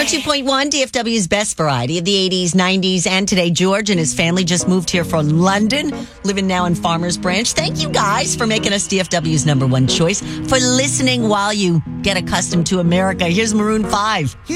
102.1, DFW's best variety of the 80s, 90s, and today. George and his family just moved here from London, living now in Farmers Branch. Thank you guys for making us DFW's number one choice, for listening while you get accustomed to America. Here's Maroon 5.